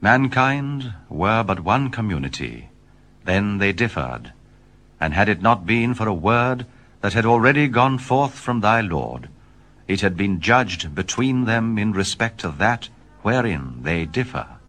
Mankind were but one community. Then they differed. And had it not been for a word that had already gone forth from thy Lord, it had been judged between them in respect of that wherein they differ.